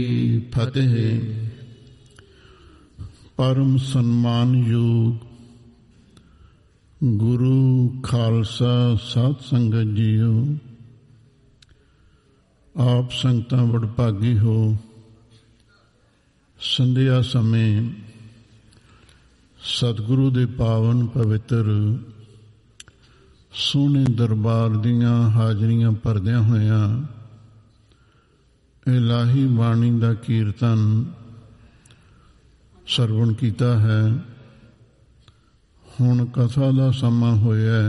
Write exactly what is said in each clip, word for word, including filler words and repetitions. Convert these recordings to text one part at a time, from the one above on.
ਫਤਿਹ। ਪਰਮ ਸਨਮਾਨਯੋਗ ਗੁਰੂ ਖਾਲਸਾ ਸਾਧ ਸੰਗਤ ਜੀਓ, ਆਪ ਸੰਗਤਾਂ ਵਡਭਾਗੀ ਹੋ। ਸੰਧਿਆ ਸਮੇਂ ਸਤਿਗੁਰੂ ਦੇ ਪਾਵਨ ਪਵਿੱਤਰ ਸੋਹਣੇ ਦਰਬਾਰ ਦੀਆਂ ਹਾਜ਼ਰੀਆਂ ਭਰਦਿਆਂ ਹੋਇਆਂ ਇਲਾਹੀ ਬਾਣੀ ਦਾ ਕੀਰਤਨ ਸਰਵਣ ਕੀਤਾ ਹੈ। ਹੁਣ ਕਥਾ ਦਾ ਸਮਾਂ ਹੋਇਆ।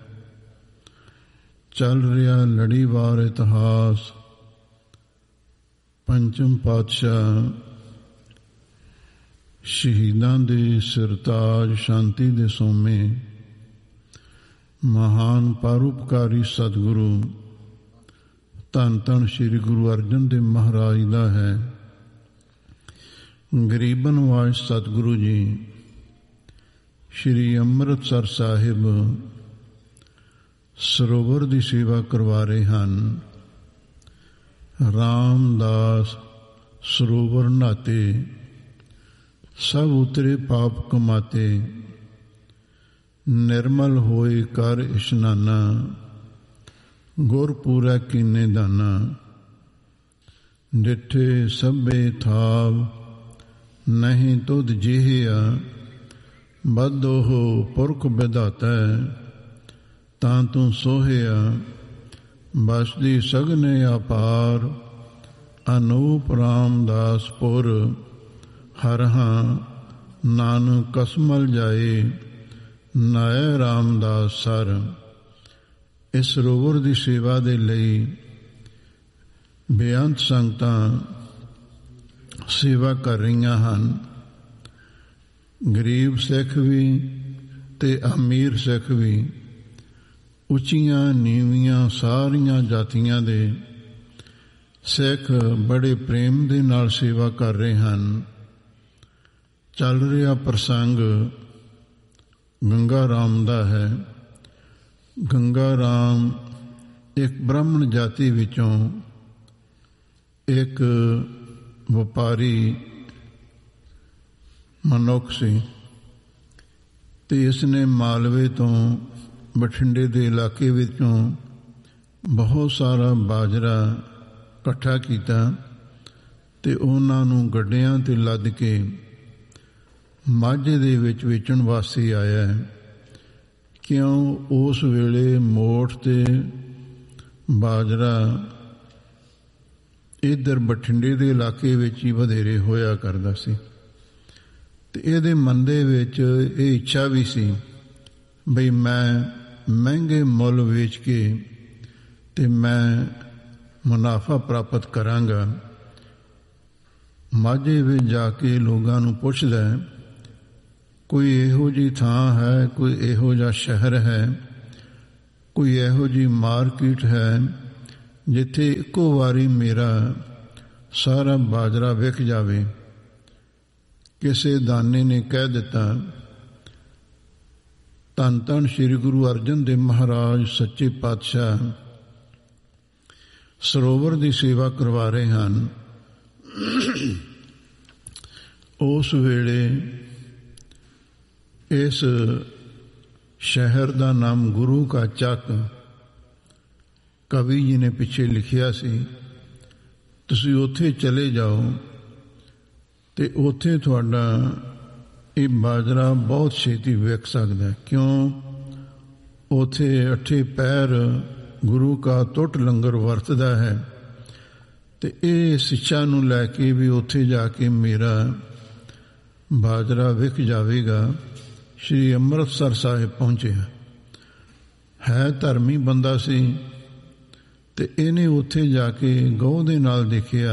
ਚੱਲ ਰਿਹਾ ਲੜੀਵਾਰ ਇਤਿਹਾਸ। ਪੰਚਮ ਪਾਤਸ਼ਾਹ ਸ਼ਹੀਦਾਂ ਦੇ ਸਿਰਤਾਜ ਸ਼ਾਂਤੀ ਦੇ ਸੋਮੇ ਮਹਾਨ ਪਰਉਪਕਾਰੀ ਸਤਿਗੁਰੂ ਧੰਨ ਧੰਨ ਸ਼੍ਰੀ ਗੁਰੂ ਅਰਜਨ ਦੇਵ ਮਹਾਰਾਜ ਦਾ ਹੈ। ਗਰੀਬ ਨਿਵਾਜ ਸਤਿਗੁਰੂ ਜੀ ਸ਼੍ਰੀ ਅੰਮ੍ਰਿਤਸਰ ਸਾਹਿਬ ਸਰੋਵਰ ਦੀ ਸੇਵਾ ਕਰਵਾ ਰਹੇ ਹਨ। ਰਾਮਦਾਸ ਸਰੋਵਰ ਨਹਾਤੇ, ਸਭ ਉਤਰੇ ਪਾਪ ਕਮਾਤੇ। ਨਿਰਮਲ ਹੋਏ ਕਰ ਇਸ਼ਨਾਨਾ, ਗੁਰ ਪੂਰਾ ਕੀਨੇ ਦਾਨਾ। ਡਿਠੇ ਸਭੇ ਥਾਵ, ਨਹੀਂ ਤੁਧ ਜਿਹਿਆ। ਬਦੋਹ ਪੁਰਖ ਵਿਧਾਤਾ, ਤਾਂ ਤੂੰ ਸੋਹਿਆ। ਬਸਦੀ ਸਗਨੇ ਅਪਾਰ, ਅਨੂਪ ਰਾਮਦਾਸਪੁਰ। ਹਰਹਾਂ ਨਾਨਕ ਕਸਮਲ ਜਾਏ, ਨਾਇ ਰਾਮਦਾਸ ਸਰ। ਇਸ ਸਰੋਵਰ ਦੀ ਸੇਵਾ ਦੇ ਲਈ ਬੇਅੰਤ ਸੰਗਤਾਂ ਸੇਵਾ ਕਰ ਰਹੀਆਂ ਹਨ। ਗਰੀਬ ਸਿੱਖ ਵੀ ਤੇ ਅਮੀਰ ਸਿੱਖ ਵੀ, ਉੱਚੀਆਂ ਨੀਵੀਆਂ ਸਾਰੀਆਂ ਜਾਤੀਆਂ ਦੇ ਸਿੱਖ ਬੜੇ ਪ੍ਰੇਮ ਦੇ ਨਾਲ ਸੇਵਾ ਕਰ ਰਹੇ ਹਨ। ਚੱਲ ਰਿਹਾ ਪ੍ਰਸੰਗ ਗੰਗਾ ਰਾਮ ਦਾ ਹੈ। ਗੰਗਾ ਰਾਮ ਇੱਕ ਬ੍ਰਾਹਮਣ ਜਾਤੀ ਵਿੱਚੋਂ ਇੱਕ ਵਪਾਰੀ ਮਨੁੱਖ ਸੀ ਤੇ ਇਸਨੇ ਮਾਲਵੇ ਤੋਂ ਬਠਿੰਡੇ ਦੇ ਇਲਾਕੇ ਵਿੱਚੋਂ ਬਹੁਤ ਸਾਰਾ ਬਾਜਰਾ ਇਕੱਠਾ ਕੀਤਾ ਤੇ ਉਹਨਾਂ ਨੂੰ ਗੱਡਿਆਂ ਤੇ ਲੱਦ ਕੇ ਮਾਝੇ ਦੇ ਵਿੱਚ ਵੇਚਣ ਵਾਸਤੇ ਆਇਆ। ਕਿਉਂ ਉਸ ਵੇਲੇ ਮੋਠ ਤੇ ਬਾਜਰਾ ਇੱਧਰ ਬਠਿੰਡੇ ਦੇ ਇਲਾਕੇ ਵਿੱਚ ਹੀ ਵਧੇਰੇ ਹੋਇਆ ਕਰਦਾ ਸੀ ਤੇ ਇਹਦੇ ਮਨ ਦੇ ਵਿੱਚ ਇਹ ਇੱਛਾ ਵੀ ਸੀ ਬਈ ਮੈਂ ਮਹਿੰਗੇ ਮੁੱਲ ਵੇਚ ਕੇ ਤੇ ਮੈਂ ਮੁਨਾਫਾ ਪ੍ਰਾਪਤ ਕਰਾਂਗਾ। ਮਾਝੇ ਵਿੱਚ ਜਾ ਕੇ ਲੋਕਾਂ ਨੂੰ ਪੁੱਛਦਾ ਕੋਈ ਇਹੋ ਜਿਹੀ ਥਾਂ ਹੈ, ਕੋਈ ਇਹੋ ਜਿਹਾ ਸ਼ਹਿਰ ਹੈ, ਕੋਈ ਇਹੋ ਜਿਹੀ ਮਾਰਕੀਟ ਹੈ ਜਿੱਥੇ ਇੱਕੋ ਵਾਰੀ ਮੇਰਾ ਸਾਰਾ ਬਾਜਰਾ ਵਿਕ ਜਾਵੇ। ਕਿਸੇ ਦਾਨੇ ਨੇ ਕਹਿ ਦਿੱਤਾ, ਧੰਨ ਧੰਨ ਸ਼੍ਰੀ ਗੁਰੂ ਅਰਜਨ ਦੇਵ ਮਹਾਰਾਜ ਸੱਚੇ ਪਾਤਸ਼ਾਹ ਸਰੋਵਰ ਦੀ ਸੇਵਾ ਕਰਵਾ ਰਹੇ ਹਨ। ਉਸ ਵੇਲੇ ਇਸ ਸ਼ਹਿਰ ਦਾ ਨਾਮ ਗੁਰੂ ਕਾ ਚੱਕ ਕਵੀ ਜੀ ਨੇ ਪਿੱਛੇ ਲਿਖਿਆ ਸੀ। ਤੁਸੀਂ ਉੱਥੇ ਚਲੇ ਜਾਓ ਤੇ ਉੱਥੇ ਤੁਹਾਡਾ ਇਹ ਬਾਜਰਾ ਬਹੁਤ ਛੇਤੀ ਵਿਕ ਸਕਦਾ। ਕਿਉਂ? ਉੱਥੇ ਅੱਠੇ ਪੈਰ ਗੁਰੂ ਕਾ ਟੁੱਟ ਲੰਗਰ ਵਰਤਦਾ ਹੈ ਤੇ ਇਹ ਸਿੱਖਿਆ ਨੂੰ ਲੈ ਕੇ ਵੀ ਉੱਥੇ ਜਾ ਕੇ ਮੇਰਾ ਬਾਜਰਾ ਵਿਕ ਜਾਵੇਗਾ। ਸ਼੍ਰੀ ਅੰਮ੍ਰਿਤਸਰ ਸਾਹਿਬ ਪਹੁੰਚਿਆ। ਹੈ ਧਰਮੀ ਬੰਦਾ ਸੀ ਤੇ ਇਹਨੇ ਉੱਥੇ ਜਾ ਕੇ ਗਹੁ ਦੇ ਨਾਲ ਦੇਖਿਆ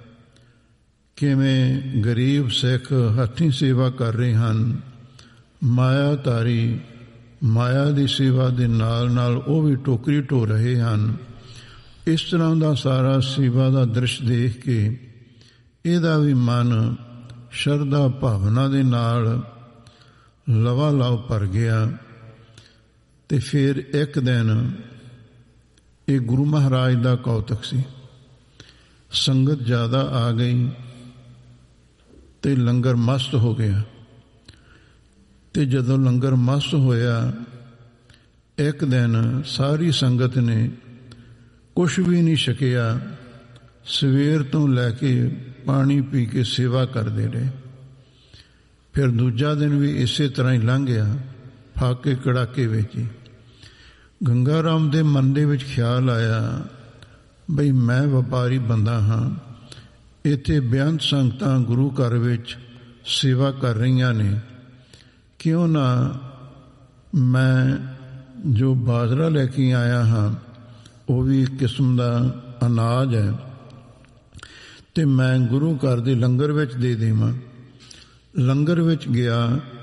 ਕਿਵੇਂ ਗਰੀਬ ਸਿੱਖ ਹੱਥੀਂ ਸੇਵਾ ਕਰ ਰਹੇ ਹਨ। ਮਾਇਆ ਧਾਰੀ ਮਾਇਆ ਦੀ ਸੇਵਾ ਦੇ ਨਾਲ ਨਾਲ ਉਹ ਵੀ ਟੋਕਰੀ ਢੋ ਰਹੇ ਹਨ। ਇਸ ਤਰ੍ਹਾਂ ਦਾ ਸਾਰਾ ਸੇਵਾ ਦਾ ਦ੍ਰਿਸ਼ ਦੇਖ ਕੇ ਇਹਦਾ ਵੀ ਮਨ ਸ਼ਰਧਾ ਭਾਵਨਾ ਦੇ ਨਾਲ ਲਵਾ ਲਾਵ ਭਰ ਗਿਆ। ਤੇ ਫਿਰ ਇੱਕ ਦਿਨ ਇਹ ਗੁਰੂ ਮਹਾਰਾਜ ਦਾ ਕੌਤਕ ਸੀ। ਸੰਗਤ ਜ਼ਿਆਦਾ ਆ ਗਈ ਤੇ ਲੰਗਰ ਮਸਤ ਹੋ ਗਿਆ। ਤੇ ਜਦੋਂ ਲੰਗਰ ਮਸਤ ਹੋਇਆ, ਇੱਕ ਦਿਨ ਸਾਰੀ ਸੰਗਤ ਨੇ ਕੁਛ ਵੀ ਨਹੀਂ ਛਕਿਆ, ਸਵੇਰ ਤੋਂ ਲੈ ਕੇ ਪਾਣੀ ਪੀ ਕੇ ਸੇਵਾ ਕਰਦੇ ਰਹੇ। ਫਿਰ ਦੂਜਾ ਦਿਨ ਵੀ ਇਸੇ ਤਰ੍ਹਾਂ ਹੀ ਲੰਘ ਗਿਆ, ਫਾਕੇ ਕੜਾਕੇ ਵਿੱਚ ਹੀ। ਗੰਗਾ ਰਾਮ ਦੇ ਮਨ ਦੇ ਵਿੱਚ ਖਿਆਲ ਆਇਆ, ਬਈ ਮੈਂ ਵਪਾਰੀ ਬੰਦਾ ਹਾਂ, ਇੱਥੇ ਬੇਅੰਤ ਸੰਗਤਾਂ ਗੁਰੂ ਘਰ ਵਿੱਚ ਸੇਵਾ ਕਰ ਰਹੀਆਂ ਨੇ, ਕਿਉਂ ਨਾ ਮੈਂ ਜੋ ਬਾਜਰਾ ਲੈ ਕੇ ਆਇਆ ਹਾਂ ਉਹ ਵੀ ਇੱਕ ਕਿਸਮ ਦਾ ਅਨਾਜ ਹੈ, ਤੇ ਮੈਂ ਗੁਰੂ ਘਰ ਦੇ ਲੰਗਰ ਵਿੱਚ ਦੇ ਦੇਵਾਂ। ਲੰਗਰ ਵਿੱਚ ਗਿਆ,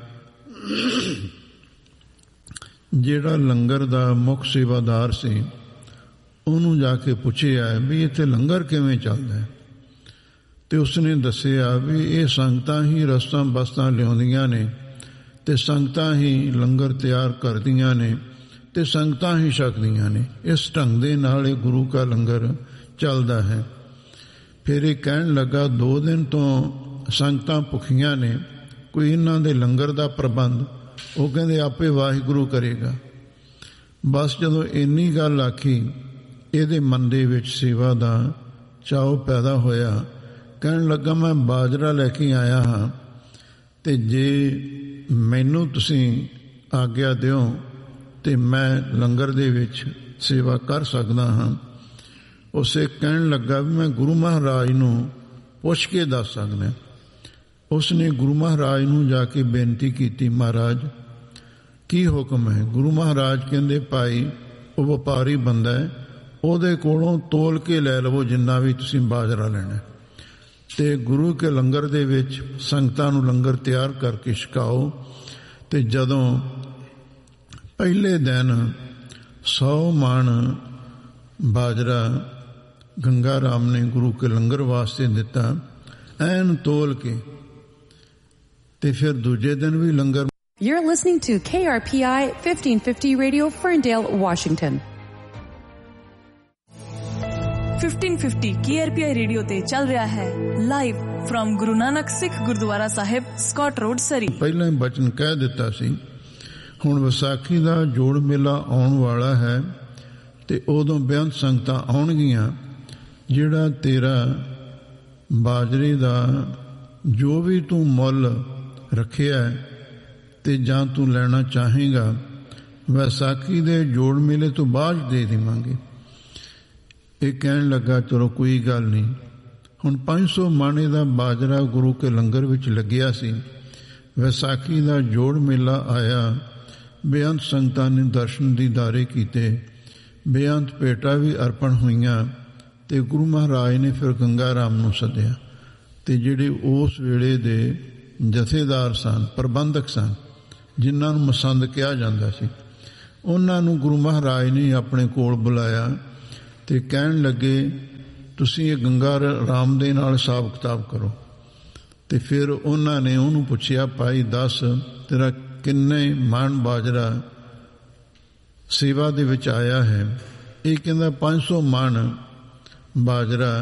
ਜਿਹੜਾ ਲੰਗਰ ਦਾ ਮੁੱਖ ਸੇਵਾਦਾਰ ਸੀ ਉਹਨੂੰ ਜਾ ਕੇ ਪੁੱਛਿਆ ਵੀ ਇੱਥੇ ਲੰਗਰ ਕਿਵੇਂ ਚੱਲਦਾ ਹੈ, ਤੇ ਉਸਨੇ ਦੱਸਿਆ ਵੀ ਇਹ ਸੰਗਤਾਂ ਹੀ ਰਸਤਾਂ ਬਸਤਾਂ ਲਿਆਉਂਦੀਆਂ ਨੇ ਤੇ ਸੰਗਤਾਂ ਹੀ ਲੰਗਰ ਤਿਆਰ ਕਰਦੀਆਂ ਨੇ ਤੇ ਸੰਗਤਾਂ ਹੀ ਛਕਦੀਆਂ ਨੇ। ਇਸ ਢੰਗ ਦੇ ਨਾਲ ਇਹ ਗੁਰੂ ਕਾ ਲੰਗਰ ਚੱਲਦਾ ਹੈ। ਫਿਰ ਇਹ ਕਹਿਣ ਲੱਗਾ, ਦੋ ਦਿਨ ਤੋਂ ਸੰਗਤਾਂ ਭੁੱਖੀਆਂ ਨੇ, ਕੋਈ ਇਹਨਾਂ ਦੇ ਲੰਗਰ ਦਾ ਪ੍ਰਬੰਧ? ਉਹ ਕਹਿੰਦੇ ਆਪੇ ਵਾਹਿਗੁਰੂ ਕਰੇਗਾ। ਬਸ ਜਦੋਂ ਇੰਨੀ ਗੱਲ ਆਖੀ, ਇਹਦੇ ਮਨ ਦੇ ਵਿੱਚ ਸੇਵਾ ਦਾ ਚਾਅ ਪੈਦਾ ਹੋਇਆ। ਕਹਿਣ ਲੱਗਾ, ਮੈਂ ਬਾਜਰਾ ਲੈ ਕੇ ਆਇਆ ਹਾਂ, ਤੇ ਜੇ ਮੈਨੂੰ ਤੁਸੀਂ ਆਗਿਆ ਦਿਓ ਤੇ ਮੈਂ ਲੰਗਰ ਦੇ ਵਿੱਚ ਸੇਵਾ ਕਰ ਸਕਦਾ ਹਾਂ। ਉਸੇ ਕਹਿਣ ਲੱਗਾ ਵੀ ਮੈਂ ਗੁਰੂ ਮਹਾਰਾਜ ਨੂੰ ਪੁੱਛ ਕੇ ਦੱਸ ਸਕਦਾ। ਉਸਨੇ ਗੁਰੂ ਮਹਾਰਾਜ ਨੂੰ ਜਾ ਕੇ ਬੇਨਤੀ ਕੀਤੀ, ਮਹਾਰਾਜ ਕੀ ਹੁਕਮ ਹੈ? ਗੁਰੂ ਮਹਾਰਾਜ ਕਹਿੰਦੇ, ਭਾਈ ਉਹ ਵਪਾਰੀ ਬੰਦਾ ਹੈ, ਉਹਦੇ ਕੋਲੋਂ ਤੋਲ ਕੇ ਲੈ ਲਵੋ ਜਿੰਨਾ ਵੀ ਤੁਸੀਂ ਬਾਜਰਾ ਲੈਣਾ, ਤੇ ਗੁਰੂ ਕੇ ਲੰਗਰ ਦੇ ਵਿੱਚ ਸੰਗਤਾਂ ਨੂੰ ਲੰਗਰ ਤਿਆਰ ਕਰਕੇ ਛਕਾਓ। ਤੇ ਜਦੋਂ ਪਹਿਲੇ ਦਿਨ ਸੌ ਮਣ ਬਾਜਰਾ ਗੰਗਾ ਰਾਮ ਨੇ ਗੁਰੂ ਕੇ ਲੰਗਰ ਵਾਸਤੇ ਦਿੱਤਾ, ਐਨ ਤੋਲ ਕੇ, ਤੇ ਫਿਰ ਦੂਜੇ ਦਿਨ ਵੀ ਲੰਗਰ। You're listening to K R P I fifteen fifty Radio, Ferndale, Washington. fifteen fifty K R P I radio ਤੇ ਚੱਲ ਰਿਹਾ ਹੈ ਲਾਈਵ ਫਰਮ ਗੁਰੂ ਨਾਨਕ ਸਿੱਖ ਗੁਰਦੁਆਰਾ ਸਾਹਿਬ, ਸਕਾਟ ਰੋਡ, ਸਰੀ। ਪਹਿਲਾਂ ਹੀ ਬਚਨ ਕਹਿ ਦਿੱਤਾ ਸੀ, ਹੁਣ ਵਿਸਾਖੀ ਦਾ ਜੋੜ ਮੇਲਾ ਆਉਣ ਵਾਲਾ ਹੈ ਤੇ ਉਦੋਂ ਬੇਅੰਤ ਸੰਗਤਾਂ ਆਉਣਗੀਆਂ। ਜਿਹੜਾ ਤੇਰਾ ਬਾਜਰੇ ਦਾ ਜੋ ਵੀ ਤੂੰ ਮੁੱਲ ਰੱਖਿਆ ਤੇ ਜਾਂ ਤੂੰ ਲੈਣਾ ਚਾਹੇਗਾ, ਵਿਸਾਖੀ ਦੇ ਜੋੜ ਮੇਲੇ ਤੋਂ ਬਾਅਦ ਦੇ ਦੇਵਾਂਗੇ। ਇਹ ਕਹਿਣ ਲੱਗਾ, ਚਲੋ ਕੋਈ ਗੱਲ ਨਹੀਂ। ਹੁਣ ਪੰਜ ਸੌ ਮਾਣੇ ਦਾ ਬਾਜਰਾ ਗੁਰੂ ਕੇ ਲੰਗਰ ਵਿੱਚ ਲੱਗਿਆ ਸੀ। ਵਿਸਾਖੀ ਦਾ ਜੋੜ ਮੇਲਾ ਆਇਆ, ਬੇਅੰਤ ਸੰਗਤਾਂ ਨੇ ਦਰਸ਼ਨ ਦੀਦਾਰੇ ਕੀਤੇ, ਬੇਅੰਤ ਭੇਟਾਂ ਵੀ ਅਰਪਣ ਹੋਈਆਂ, ਤੇ ਗੁਰੂ ਮਹਾਰਾਜ ਨੇ ਫਿਰ ਗੰਗਾ ਰਾਮ ਨੂੰ ਸੱਦਿਆ। ਤੇ ਜਿਹੜੇ ਉਸ ਵੇਲੇ ਦੇ ਜਥੇਦਾਰ ਸਨ, ਪ੍ਰਬੰਧਕ ਸਨ, ਜਿਨ੍ਹਾਂ ਨੂੰ ਮਸੰਦ ਕਿਹਾ ਜਾਂਦਾ ਸੀ, ਉਹਨਾਂ ਨੂੰ ਗੁਰੂ ਮਹਾਰਾਜ ਨੇ ਆਪਣੇ ਕੋਲ ਬੁਲਾਇਆ ਤੇ ਕਹਿਣ ਲੱਗੇ, ਤੁਸੀਂ ਇਹ ਗੰਗਾ ਰਾਮ ਦੇ ਨਾਲ ਹਿਸਾਬ ਕਿਤਾਬ ਕਰੋ। ਤੇ ਫਿਰ ਉਹਨਾਂ ਨੇ ਉਹਨੂੰ ਪੁੱਛਿਆ, ਭਾਈ ਦੱਸ ਤੇਰਾ ਕਿੰਨੇ ਮਣ ਬਾਜਰਾ ਸੇਵਾ ਦੇ ਵਿੱਚ ਆਇਆ ਹੈ? ਇਹ ਕਹਿੰਦਾ ਪੰਜ ਸੌ ਮਣ ਬਾਜਰਾ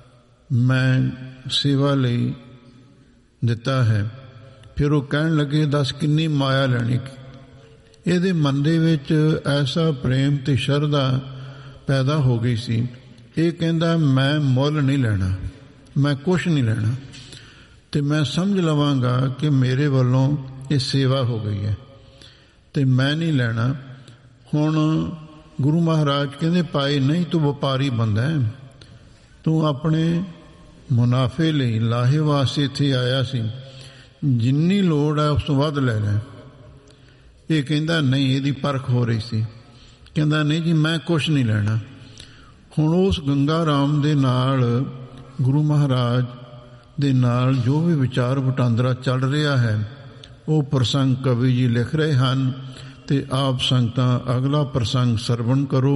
ਮੈਂ ਸੇਵਾ ਲਈ ਦਿੱਤਾ ਹੈ। ਫਿਰ ਉਹ ਕਹਿਣ ਲੱਗੇ, ਦੱਸ ਕਿੰਨੀ ਮਾਇਆ ਲੈਣੀ? ਇਹਦੇ ਮਨ ਦੇ ਵਿੱਚ ਐਸਾ ਪ੍ਰੇਮ ਤੇ ਸ਼ਰਧਾ ਪੈਦਾ ਹੋ ਗਈ ਸੀ। ਇਹ ਕਹਿੰਦਾ, ਮੈਂ ਮੁੱਲ ਨਹੀਂ ਲੈਣਾ, ਮੈਂ ਕੁਛ ਨਹੀਂ ਲੈਣਾ, ਤੇ ਮੈਂ ਸਮਝ ਲਵਾਂਗਾ ਕਿ ਮੇਰੇ ਵੱਲੋਂ ਇਹ ਸੇਵਾ ਹੋ ਗਈ ਹੈ ਤੇ ਮੈਂ ਨਹੀਂ ਲੈਣਾ। ਹੁਣ ਗੁਰੂ ਮਹਾਰਾਜ ਕਹਿੰਦੇ, ਭਾਈ ਨਹੀਂ, ਤੂੰ ਵਪਾਰੀ ਬੰਦਾ ਹੈ, ਤੂੰ ਆਪਣੇ ਮੁਨਾਫੇ ਲਈ, ਲਾਹੇ ਵਾਸਤੇ ਇੱਥੇ ਆਇਆ ਸੀ, ਜਿੰਨੀ ਲੋੜ ਹੈ ਉਸ ਤੋਂ ਵੱਧ ਲੈ ਲੈ। ਇਹ ਕਹਿੰਦਾ ਨਹੀਂ, ਇਹਦੀ ਪਰਖ ਹੋ ਰਹੀ ਸੀ। ਕਹਿੰਦਾ ਨਹੀਂ ਜੀ, ਮੈਂ ਕੁਛ ਨਹੀਂ ਲੈਣਾ। ਹੁਣ ਉਸ ਗੰਗਾ ਰਾਮ ਦੇ ਨਾਲ, ਗੁਰੂ ਮਹਾਰਾਜ ਦੇ ਨਾਲ ਜੋ ਵੀ ਵਿਚਾਰ ਵਟਾਂਦਰਾ ਚੱਲ ਰਿਹਾ ਹੈ, ਉਹ ਪ੍ਰਸੰਗ ਕਵੀ ਜੀ ਲਿਖ ਰਹੇ ਹਨ, ਤੇ ਆਪ ਸੰਗਤਾਂ ਅਗਲਾ ਪ੍ਰਸੰਗ ਸਰਵਣ ਕਰੋ।